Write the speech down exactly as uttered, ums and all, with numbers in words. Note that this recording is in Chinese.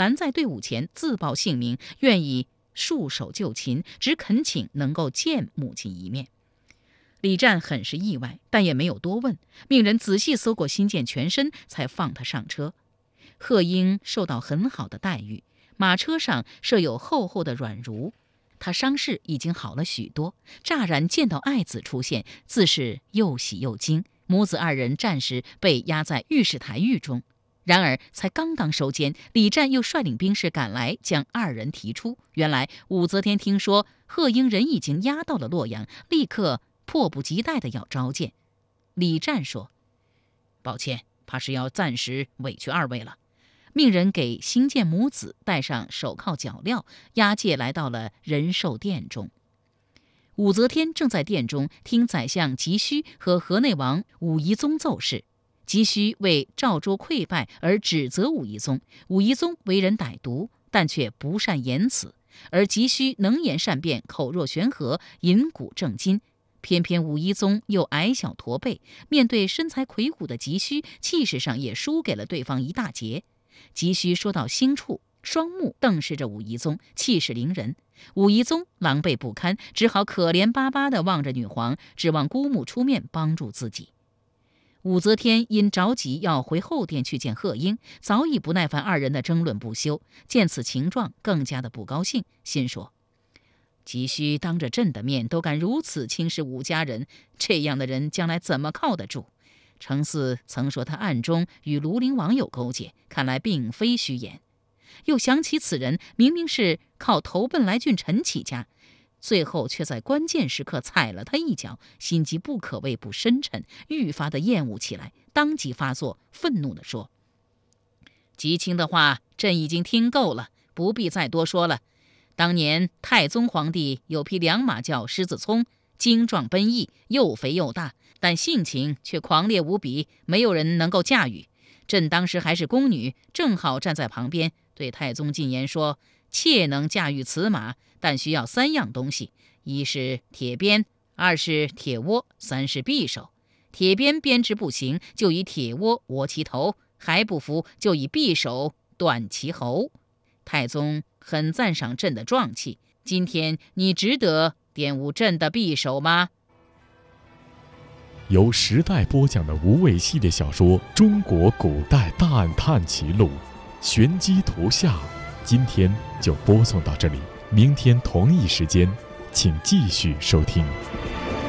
拦在队伍前自报姓名，愿意束手就擒，只恳请能够见母亲一面。李湛很是意外，但也没有多问，命人仔细搜过辛渐全身，才放他上车。贺英受到很好的待遇，马车上设有厚厚的软褥，他伤势已经好了许多，乍然见到爱子出现，自是又喜又惊。母子二人暂时被压在御史台狱中。然而才刚刚收监，李湛又率领兵士赶来，将二人提出。原来武则天听说贺英人已经押到了洛阳，立刻迫不及待地要召见。李湛说：“抱歉，怕是要暂时委屈二位了。”命人给辛渐母子戴上手铐脚镣，押解来到了仁寿殿中。武则天正在殿中听宰相急需和河内王武懿宗奏事。急需为赵州溃败而指责武懿宗，武懿宗为人歹毒，但却不善言辞，而急需能言善辩，口若悬河，引古正今。偏偏武懿宗又矮小驼背，面对身材魁梧的急需，气势上也输给了对方一大截。急需说到心处，双目瞪视着武懿宗，气势凌人。武懿宗狼狈不堪，只好可怜巴巴地望着女皇，指望姑母出面帮助自己。武则天因着急要回后殿去见贺英，早已不耐烦二人的争论不休，见此情状更加的不高兴，心说：急需当着朕的面都敢如此轻视武家人，这样的人将来怎么靠得住？程嗣曾说他暗中与庐陵王有勾结，看来并非虚言。又想起此人明明是靠投奔来俊臣起家，最后却在关键时刻踩了他一脚，心机不可谓不深沉，愈发的厌恶起来，当即发作，愤怒地说：吉卿的话朕已经听够了，不必再多说了。当年太宗皇帝有匹良马叫狮子聪，精壮奔逸，又肥又大，但性情却狂烈无比，没有人能够驾驭。朕当时还是宫女，正好站在旁边，对太宗进言说：妾能驾驭此马，但需要三样东西，一是铁鞭，二是铁窝，三是匕首。铁鞭编织不行，就以铁窝窝其头，还不服就以匕首断其喉。太宗很赞赏朕的壮气，今天你值得玷污朕的匕首吗？ 由时代播讲的无畏系列小说《中国古代大案探奇录》，玄机图下，今天就播送到这里，明天同一时间请继续收听。